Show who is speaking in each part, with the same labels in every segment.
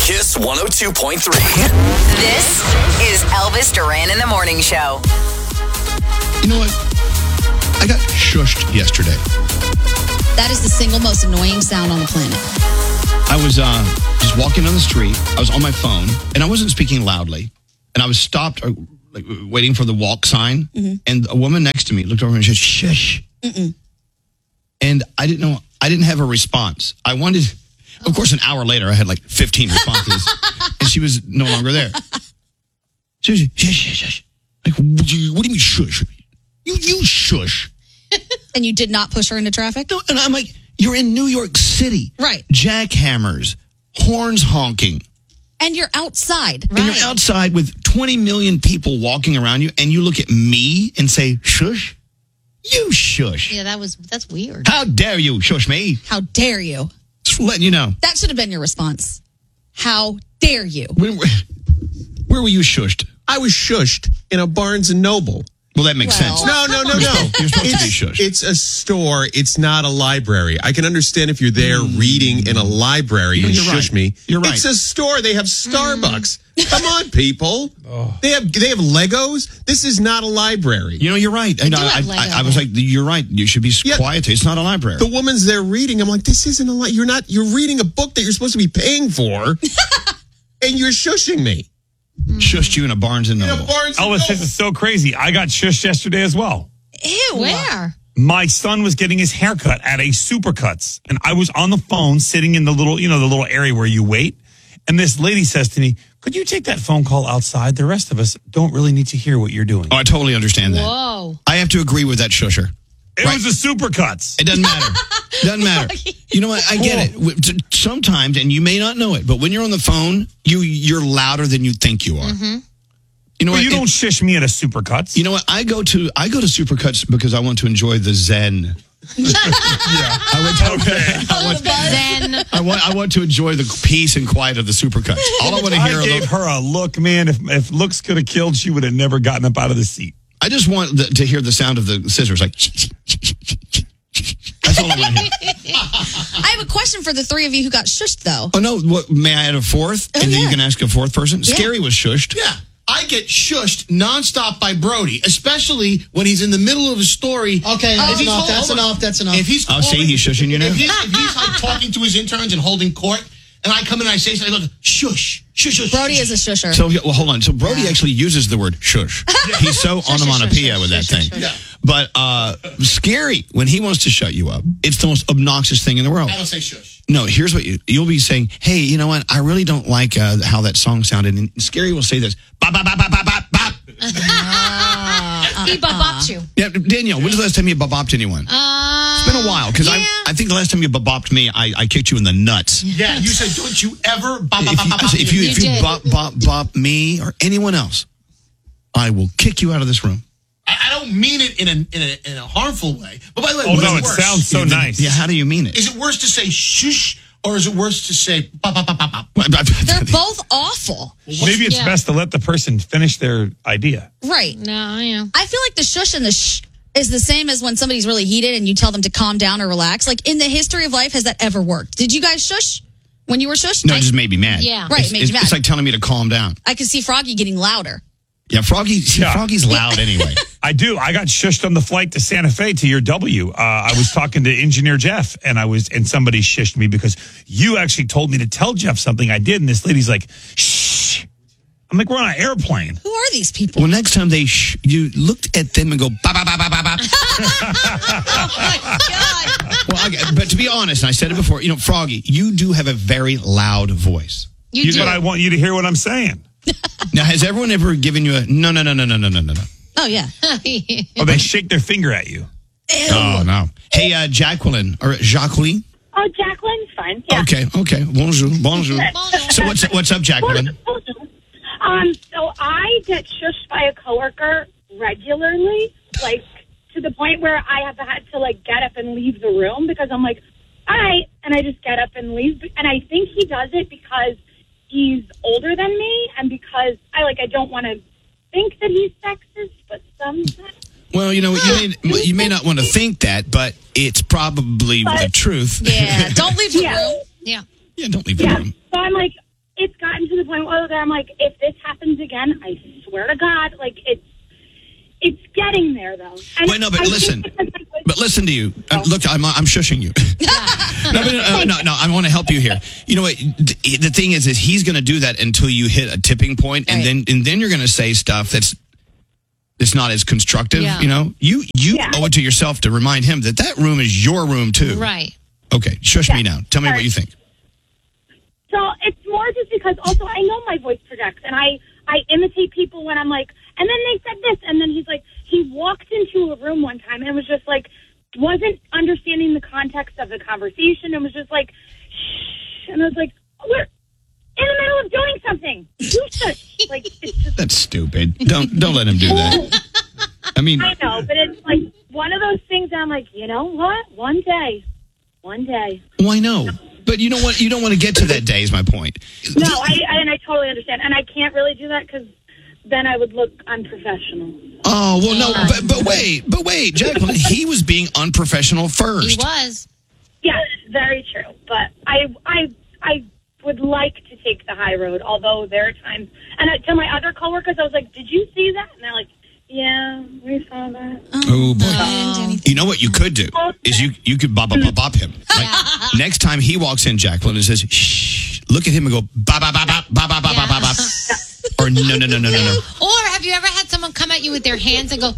Speaker 1: Kiss 102.3.
Speaker 2: This is Elvis Duran in the Morning Show.
Speaker 3: You know what? I got shushed yesterday.
Speaker 4: That is the single most annoying sound on the planet.
Speaker 3: I was just walking on the street. I was on my phone, and I wasn't speaking loudly. And I was stopped, waiting for the walk sign. Mm-hmm. And a woman next to me looked over and said, "Shush." Mm-mm. And I didn't know. I didn't have a response. I wanted. Of course, an hour later, I had like 15 responses, and she was no longer there. Shush, shush, shush. Like, what do you mean shush? You shush.
Speaker 4: And you did not push her into traffic?
Speaker 3: No, and I'm like, you're in New York City.
Speaker 4: Right.
Speaker 3: Jackhammers, horns honking.
Speaker 4: And you're outside.
Speaker 3: Right. And you're outside with 20 million people walking around you, and you look at me and say, shush? You shush.
Speaker 5: Yeah, that's weird.
Speaker 3: How dare you shush me?
Speaker 4: How dare you?
Speaker 3: Just letting you know.
Speaker 4: That should have been your response. How dare you?
Speaker 3: Where were you shushed?
Speaker 6: I was shushed in a Barnes & Noble.
Speaker 3: Well, that makes sense.
Speaker 6: No.
Speaker 3: You're supposed to be shushed.
Speaker 6: It's a store. It's not a library. I can understand if you're there reading in a library and shush me.
Speaker 3: You're right.
Speaker 6: It's a store. They have Starbucks. Come on, people. Oh. They have Legos. This is not a library.
Speaker 3: You know, you're right. And I was like, you're right. You should be quiet. It's not a library.
Speaker 6: The woman's there reading. I'm like, this isn't a library. You're reading a book that you're supposed to be paying for, and you're shushing me.
Speaker 3: Shushed you in a Barnes & Noble.
Speaker 7: Elvis, this is so crazy. I got shushed yesterday as well.
Speaker 4: Ew.
Speaker 5: Where?
Speaker 7: My son was getting his haircut at a Supercuts, and I was on the phone sitting in the little area where you wait. And this lady says to me, "Could you take that phone call outside? The rest of us don't really need to hear what you're doing."
Speaker 3: Oh, I totally understand that.
Speaker 5: Whoa.
Speaker 3: I have to agree with that shusher.
Speaker 7: It was a Supercuts.
Speaker 3: It doesn't matter. Doesn't matter. You know what? I get it. Sometimes, and you may not know it, but when you're on the phone, you're louder than you think you are. Mm-hmm. You know what?
Speaker 7: You don't shush me at a Supercuts.
Speaker 3: You know what? I go to Supercuts because I want to enjoy the zen. I want to enjoy the peace and quiet of the Supercuts. All I want to hear.
Speaker 7: I gave her a look, man. If looks could have killed, she would have never gotten up out of the seat.
Speaker 3: I just want to hear the sound of the scissors, like. That's all I want to hear.
Speaker 4: I have a question for the three of you who got shushed, though.
Speaker 3: Oh, no. May I add a fourth? And then you can ask a fourth person?
Speaker 4: Yeah.
Speaker 3: Scary was shushed.
Speaker 8: Yeah. I get shushed nonstop by Brody, especially when he's in the middle of a story.
Speaker 9: Okay, that's enough.
Speaker 8: If he's
Speaker 3: he's shushing you now.
Speaker 8: If he's like talking to his interns and holding court, and I come in and I say something, I go, shush.
Speaker 4: Brody is a shusher.
Speaker 3: So, hold on. So, Brody actually uses the word shush. He's so onomatopoeia with that thing.
Speaker 8: Yeah.
Speaker 3: But Scary, when he wants to shut you up, it's the most obnoxious thing in the world.
Speaker 8: I don't say shush.
Speaker 3: No, here's what you'll be saying. Hey, you know what? I really don't like how that song sounded. And Scary will say this. Bop, bop, bop, bop, bop, bop, bop.
Speaker 5: He bop-bopped you.
Speaker 3: Yeah, Danielle, when's the last time you bop-bopped anyone? It's been a while, because I think the last time you bop-bopped me, I kicked you in the nuts.
Speaker 8: Yeah, you said, don't you ever bop, bop, bop, bop, bop.
Speaker 3: If you bop me or anyone else, I will kick you out of this room.
Speaker 8: I don't mean it in a harmful way. But by the way,
Speaker 7: it sounds so nice.
Speaker 3: Yeah, how do you mean it?
Speaker 8: Is it worse to say shush or is it worse to say bop, bop, bop, bop, bop?
Speaker 4: They're both awful.
Speaker 7: Maybe it's best to let the person finish their idea.
Speaker 4: Right.
Speaker 5: No, yeah.
Speaker 4: I feel like the shush and the shh is the same as when somebody's really heated and you tell them to calm down or relax. Like, in the history of life, has that ever worked? Did you guys shush when you were shushed?
Speaker 3: No, it just made me mad.
Speaker 5: Yeah.
Speaker 4: Right, it made you mad.
Speaker 3: It's like telling me to calm down.
Speaker 4: I could see Froggy getting louder.
Speaker 3: Yeah, Froggy's loud anyway.
Speaker 7: I do. I got shushed on the flight to Santa Fe to your W. I was talking to Engineer Jeff, and somebody shushed me because you actually told me to tell Jeff something I did, and this lady's like, shh. I'm like, we're on an airplane.
Speaker 4: Who are these people?
Speaker 3: Well, next time you looked at them and go, ba ba ba ba ba ba.
Speaker 5: Oh my God.
Speaker 3: Well, but to be honest, and I said it before, Froggy, you do have a very loud voice.
Speaker 5: You do.
Speaker 7: But I want you to hear what I'm saying.
Speaker 3: Now, has everyone ever given you a no?
Speaker 4: Oh, yeah.
Speaker 7: Or they shake their finger at you.
Speaker 4: Ew.
Speaker 3: Oh, no. Hey, Jacqueline.
Speaker 10: Oh, Jacqueline's fine. Yeah.
Speaker 3: Okay. Bonjour. So what's up, Jacqueline?
Speaker 10: So I get shushed by a coworker regularly, like to the point where I have had to get up and leave the room because I'm like, all right, and I just get up and leave. And I think he does it because he's older than me, and because I don't want to think that he's sexist, but sometimes.
Speaker 3: Well, you may not want to think that, but it's probably the truth.
Speaker 4: Yeah, don't leave the room.
Speaker 5: Yeah.
Speaker 3: Yeah, don't leave the room.
Speaker 10: So I'm like, it's gotten to the point where I'm like, if this happens again, I swear to God, like it's getting there though. And
Speaker 3: Wait, no, but
Speaker 10: I
Speaker 3: listen.
Speaker 10: think it's like-
Speaker 3: But listen to you. Look, I'm shushing you. No, I want to help you here. You know what? The thing is he's going to do that until you hit a tipping point, and then you're going to say stuff that's not as constructive.
Speaker 5: Yeah.
Speaker 3: You know, you owe it to yourself to remind him that room is your room too.
Speaker 5: Right.
Speaker 3: Okay, shush me now. Tell me what you think.
Speaker 10: So it's more just because also I know my voice projects, and I imitate people when I'm like, and then they said this, and then he's like, he walked into a room one time and was just like, wasn't understanding the context of the conversation and was just like, shh. And I was like, we're in the middle of doing something. You should. Like, it's just.
Speaker 3: That's stupid. Don't let him do that. I mean,
Speaker 10: I know, but it's like one of those things that I'm like, you know what? One day.
Speaker 3: Why no? But you know what? You don't want to get to that day is my point.
Speaker 10: No, I totally understand. And I can't really do that because then I would look unprofessional.
Speaker 3: Oh, well, no, but wait, Jacqueline, he was being unprofessional first.
Speaker 5: He was.
Speaker 10: Yes, very true. But I would like to take the high road, although there are times. And to my other coworkers, I was like, did you see that? And they're like, yeah, we saw that.
Speaker 3: Oh, boy. You know what you could do is you could bop him. Like, next time he walks in, Jacqueline, and says, shh, look at him and go, bop, bop, bop, bop, bop, bop, bop, bop, bop. Or no.
Speaker 5: Or have you ever had someone come at you with their hands and go,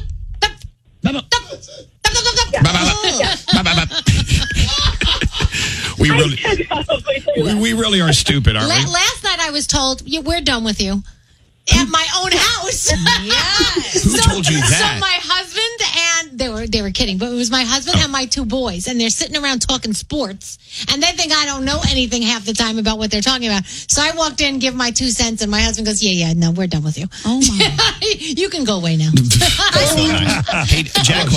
Speaker 3: We really are stupid, aren't we?
Speaker 5: Last night I was told, we're done with you. At my own house.
Speaker 4: Yes.
Speaker 3: Who told you that?
Speaker 5: So my husband and they were kidding, but it was my husband and my two boys, and they're sitting around talking sports, and they think I don't know anything half the time about what they're talking about. So I walked in, give my 2 cents, and my husband goes, "Yeah, no, we're done with you.
Speaker 4: Oh my!
Speaker 5: You can go away now."
Speaker 3: That's not nice. Hey,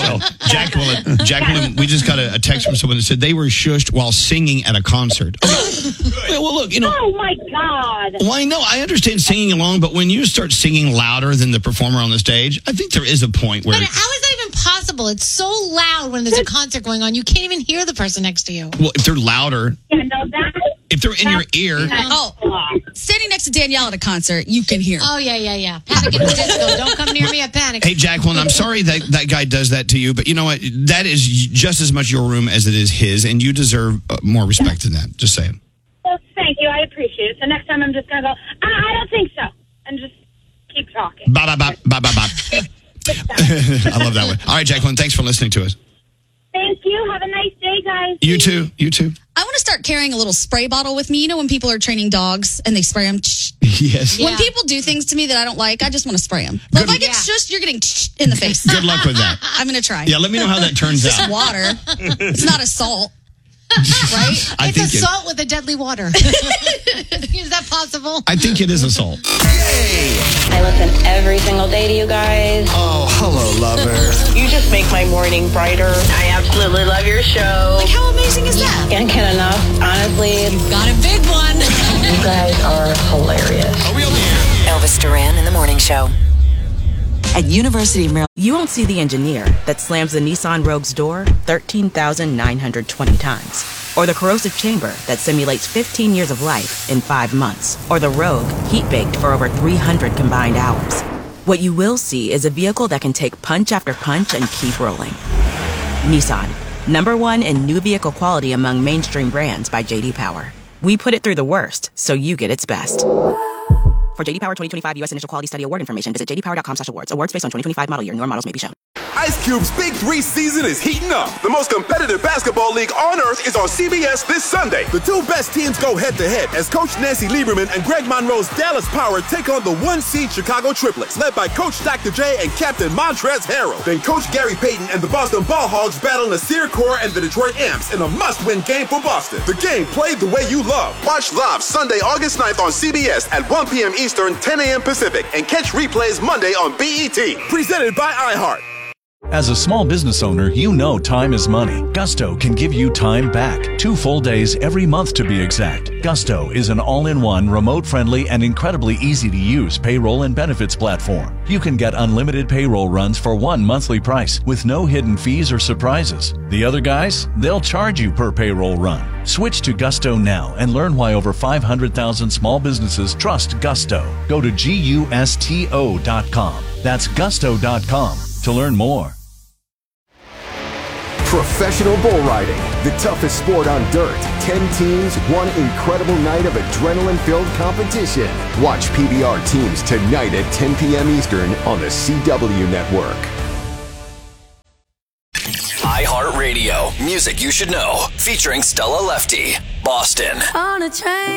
Speaker 3: Jacqueline, we just got a text from someone that said they were shushed while singing at a concert. Okay. Well, look,
Speaker 10: Oh my God!
Speaker 3: Well, I know. I understand singing along, but when you start singing louder than the performer on the stage, I think there is a point where.
Speaker 5: But how is that even possible? It's so loud when there's a concert going on. You can't even hear the person next to you.
Speaker 3: Well, if they're louder,
Speaker 10: Yeah, no, that.
Speaker 3: if they're in your ear.
Speaker 4: Oh, standing next to Danielle at a concert, you can hear.
Speaker 5: Oh, yeah. Panic at the Disco. Don't come near me at Panic.
Speaker 3: Hey, Jacqueline, I'm sorry that guy does that to you, but you know what? That is just as much your room as it is his, and you deserve more respect than that. Just saying.
Speaker 10: Well, thank you. I appreciate it. So next time I'm just going to go, I don't think so. And just keep talking.
Speaker 3: Bop, bop, bop, bop, bop, bop. I love that one. All right, Jacqueline, thanks for listening to us.
Speaker 10: Thank you. Have a nice day, guys.
Speaker 3: You too.
Speaker 4: I want to start carrying a little spray bottle with me. You know when people are training dogs and they spray them?
Speaker 3: Yes.
Speaker 4: When people do things to me that I don't like, I just want to spray them. But if I get shushed, you're getting in the face.
Speaker 3: Good luck with that.
Speaker 4: I'm going to try.
Speaker 3: Yeah, let me know how that turns
Speaker 4: It's
Speaker 3: out.
Speaker 4: water. It's not assault. Right?
Speaker 5: It's assault with a deadly water. Is that possible?
Speaker 3: I think it is assault.
Speaker 1: I listen every single day to you guys.
Speaker 11: Oh, hello, lovers.
Speaker 1: You just make my morning brighter. I absolutely love your show.
Speaker 4: Like, how amazing is that?
Speaker 1: Can't get enough, honestly.
Speaker 5: You've got a big one.
Speaker 1: You guys are hilarious.
Speaker 3: Are we on the air?
Speaker 2: Elvis Duran in the Morning Show.
Speaker 12: At University of Maryland, you won't see the engineer that slams the Nissan Rogue's door 13,920 times. Or the corrosive chamber that simulates 15 years of life in 5 months. Or the Rogue heat-baked for over 300 combined hours. What you will see is a vehicle that can take punch after punch and keep rolling. Nissan, #1 in new vehicle quality among mainstream brands by J.D. Power. We put it through the worst, so you get its best. For J.D. Power 2025 U.S. Initial Quality Study Award information, visit jdpower.com/awards. Awards based on 2025 model year. Newer models may be shown.
Speaker 11: Ice Cube's Big 3 season is heating up. The most competitive basketball league on earth is on CBS this Sunday. The 2 best teams go head-to-head as Coach Nancy Lieberman and Greg Monroe's Dallas Power take on the 1-seed Chicago Triplets, led by Coach Dr. J and Captain Montrezl Harrell. Then Coach Gary Payton and the Boston Ball Hogs battle Nasir Kaur and the Detroit Amps in a must-win game for Boston. The game played the way you love. Watch live Sunday, August 9th on CBS at 1 p.m. Eastern, 10 a.m. Pacific, and catch replays Monday on BET. Presented by iHeart.
Speaker 13: As a small business owner, you know time is money. Gusto can give you time back. 2 full days every month to be exact. Gusto is an all-in-one, remote-friendly, and incredibly easy-to-use payroll and benefits platform. You can get unlimited payroll runs for one monthly price with no hidden fees or surprises. The other guys, they'll charge you per payroll run. Switch to Gusto now and learn why over 500,000 small businesses trust Gusto. Go to GUSTO.com. That's Gusto.com to learn more.
Speaker 11: Professional bull riding, the toughest sport on dirt. 10 teams, one incredible night of adrenaline-filled competition. Watch PBR teams tonight at 10 p.m. Eastern on the CW Network.
Speaker 14: iHeartRadio, music you should know, featuring Stella Lefty, Boston.
Speaker 15: On a train.